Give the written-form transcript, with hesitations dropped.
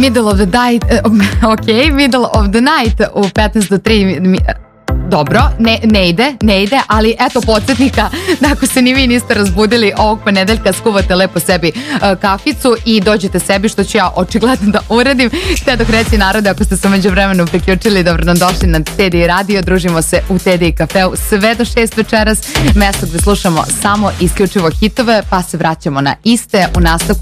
Middle of the night, middle of the night u 15 do 3. Dobro, ne ide, ali eto podsjetnika da ako se ni vi niste razbudili ovog ponedeljka, skuvate lepo sebi kaficu i dođete sebi, što ću ja očigledno da uradim. Te dok reci narode, ako ste se među vremenu priključili, dobro nam došli na TDI radio, družimo se u TDI kafeu sve do 6 večeras, mesto gde slušamo samo isključivo hitove, pa se vraćamo na iste u nastavku